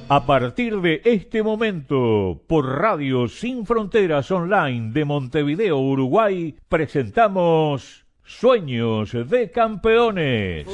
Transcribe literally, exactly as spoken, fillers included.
A partir de este momento, por Radio Sin Fronteras Online de Montevideo, Uruguay, presentamos Sueños de Campeones.